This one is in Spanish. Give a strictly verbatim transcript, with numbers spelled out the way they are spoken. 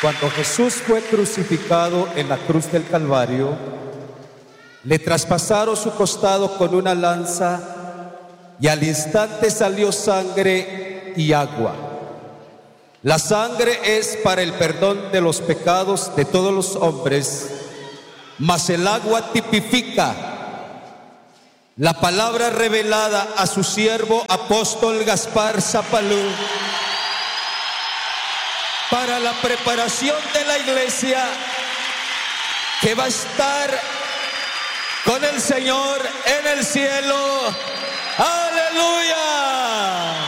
Cuando Jesús fue crucificado en la cruz del Calvario, le traspasaron su costado con una lanza y al instante salió sangre y agua. La sangre es para el perdón de los pecados de todos los hombres, mas el agua tipifica la palabra revelada a su siervo apóstol Gaspar Zapalú para la preparación de la iglesia que va a estar con el Señor en el cielo. ¡Aleluya!